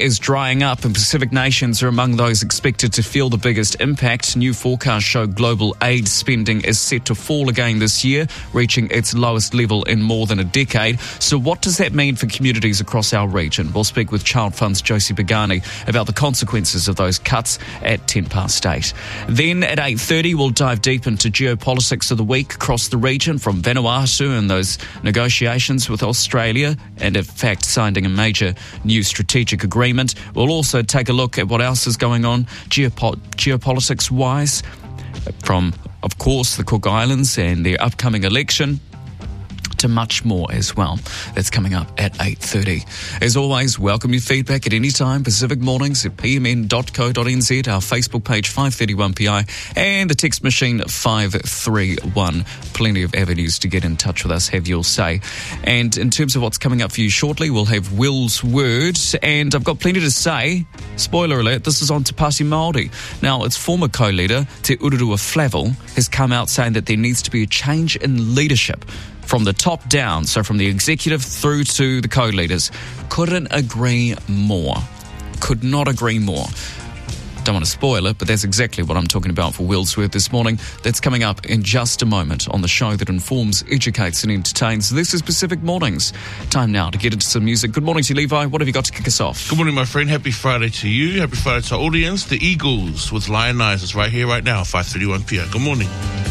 is drying up, and Pacific nations are among those expected to feel the biggest impact. New forecasts show global aid spending is set to fall again this year, reaching its lowest level in more than a decade. So what does that mean for communities across our region? We'll speak with Child Fund's Josie Begani about the consequences of those cuts at 8:10. Then at 8:30, we'll dive deep into geopolitics of the week across the region, from Vanuatu and those negotiations with Australia, and in fact signing a major new strategic agreement. We'll also take a look at what else is going on geopolitics-wise, from, of course, the Cook Islands and their upcoming election, to much more as well. That's coming up at 8:30. As always, welcome your feedback at any time. Pacific Mornings at pmn.co.nz, our Facebook page 531PI, and the text machine 531. Plenty of avenues to get in touch with us, have your say. And in terms of what's coming up for you shortly, we'll have Will's Word, and I've got plenty to say. Spoiler alert, this is on Te Pāti Māori. Now, its former co-leader, Te Ururua Flavel, has come out saying that there needs to be a change in leadership from the top down, so from the executive through to the co-leaders. Couldn't agree more. Could not agree more. Don't want to spoil it, but that's exactly what I'm talking about for Will's Word this morning. That's coming up in just a moment on the show that informs, educates and entertains. This is Pacific Mornings. Time now to get into some music. Good morning to you, Levi. What have you got to kick us off? Good morning, my friend. Happy Friday to you. Happy Friday to our audience. The Eagles with Lion Eyes is right here, right now, 5:31 p.m. Good morning.